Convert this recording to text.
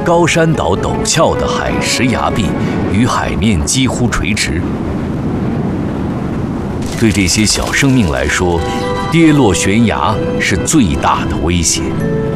高山岛陡峭的海蚀崖壁与海面几乎垂直。对这些小生命来说，跌落悬崖是最大的威胁。